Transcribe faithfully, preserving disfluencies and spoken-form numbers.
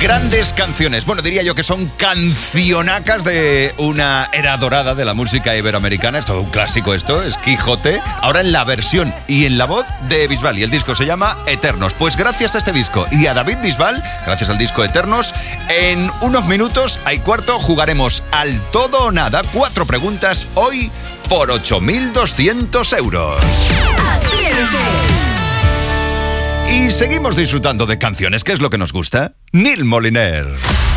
Grandes canciones. Bueno, diría yo que son cancionacas de una era dorada de la música iberoamericana. Es todo un clásico esto, es Quijote. Ahora en la versión y en la voz de Bisbal. Y el disco se llama Eternos. Pues gracias a este disco y a David Bisbal, gracias al disco Eternos, en unos minutos, hay cuarto, jugaremos al todo o nada. Cuatro preguntas hoy por ocho mil doscientos euros. Y seguimos disfrutando de canciones, que es lo que nos gusta. Neil Moliner.